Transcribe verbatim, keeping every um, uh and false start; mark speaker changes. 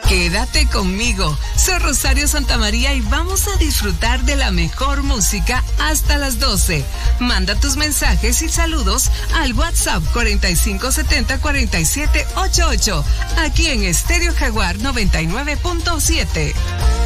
Speaker 1: Quédate conmigo. Soy Rosario Santamaría y vamos a disfrutar de la mejor música hasta las doce. Manda tus mensajes y saludos al WhatsApp cuarenta y cinco setenta cuarenta y siete ochenta y ocho, aquí en Estéreo Jaguar noventa y nueve punto siete.